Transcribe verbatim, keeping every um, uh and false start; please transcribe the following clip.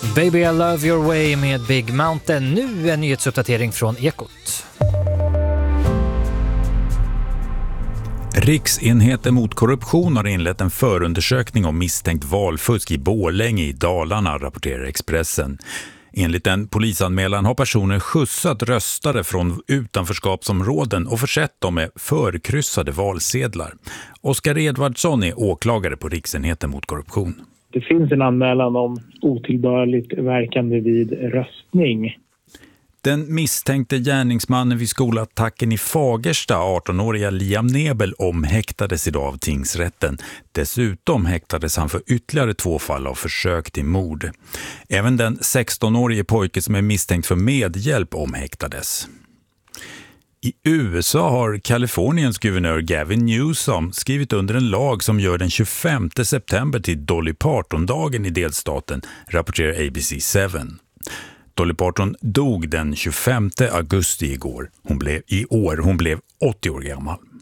Baby I Love Your Way med Big Mountain. Nu en nyhetsuppdatering från Ekot. Riksenheten mot korruption har inlett en förundersökning om misstänkt valfusk i Borlänge i Dalarna, rapporterar Expressen. Enligt en polisanmälan har personer skjutsat röstare från utanförskapsområden och försett dem med förkryssade valsedlar. Oskar Edvardsson är åklagare på Riksenheten mot korruption. Det finns en anmälan om otillbörligt verkande vid röstning. Den misstänkte gärningsmannen vid skolattacken i Fagersta, arton-åriga Liam Nebel, omhäktades idag av tingsrätten. Dessutom häktades han för ytterligare två fall av försök till mord. Även den sexton-årige pojke som är misstänkt för medhjälp omhäktades. I U S A har Kaliforniens guvernör Gavin Newsom skrivit under en lag som gör den tjugofemte september till Dolly Parton-dagen i delstaten, rapporterar A B C sju. Dolly Parton dog den tjugofemte augusti igår. Hon blev, i år. Hon blev åttio år gammal.